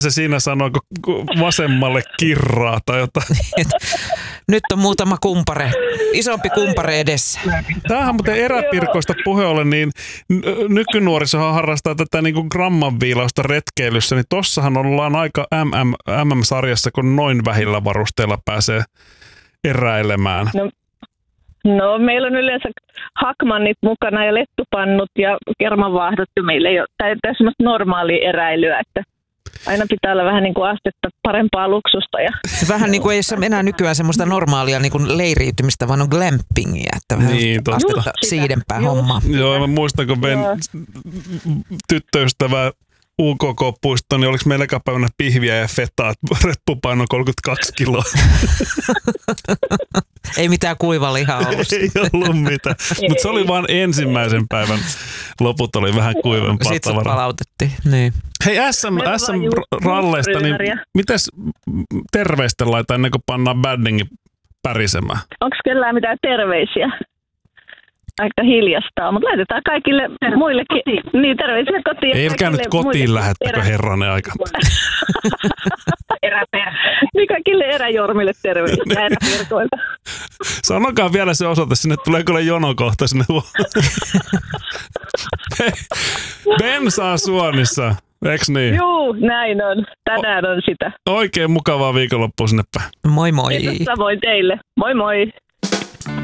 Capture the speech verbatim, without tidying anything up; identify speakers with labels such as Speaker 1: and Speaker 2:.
Speaker 1: se siinä sanoo, kun vasemmalle kirraa tai jotain.
Speaker 2: Nyt on muutama kumpare, isompi kumpare edessä.
Speaker 1: Tämähän muuten eräpirkoista puhe ollen, niin nykynuorisohan harrastaa tätä niin kuin grammanviilausta retkeilyssä, niin tossahan ollaan aika M M, M M-sarjassa, kun noin vähillä varusteilla pääsee eräilemään.
Speaker 3: No, no meillä on yleensä hakmannit mukana ja lettupannut ja kermanvaahdot, ja meillä ei ole tämä semmoista normaalia eräilyä, että aina pitää olla vähän niin kuin astetta parempaa luksusta. Ja
Speaker 2: vähän niin kuin ei ole enää nykyään semmoista normaalia niin kuin leiriytymistä, vaan on glampingia, että vähän
Speaker 1: niin,
Speaker 2: astetta siidempää
Speaker 3: Just.
Speaker 2: hommaa.
Speaker 1: Joo, mä muistan, kun vein tyttöystävää U K K-puistoon, niin oliko meillä eka päivänä pihviä ja fetaa, reppupaino kolmekymmentäkaksi kiloa.
Speaker 2: Ei mitään kuivalihaa ollut.
Speaker 1: Ei ollut mitään, mutta se oli vain ensimmäisen päivän. Loput oli vähän kuivempaa
Speaker 2: Sitten
Speaker 1: tavaraa.
Speaker 2: palautettiin, niin.
Speaker 1: Hei, S M-ralleista, niin mites terveistä laita ennen kuin pannaan baddingi pärisemään?
Speaker 3: Onko kellään mitään terveisiä? Aika hiljastaa, mutta laitetaan kaikille muillekin. Niin, terveisiä kotiin.
Speaker 1: Ei nyt kotiin lähettäkö herranen aika.
Speaker 3: Eräperhe. Niin kaikille eräjormille terveisiä eräpirkoilta.
Speaker 1: Sanokaa vielä se osoite, sinne tulee kyllä jono kohta sinne. Bensaa Suonissa, eiks niin?
Speaker 3: Juu, näin on. Tänään on sitä.
Speaker 1: Oikein mukavaa viikonloppua sinne päin.
Speaker 2: Moi moi.
Speaker 3: Samoin teille. Moi moi.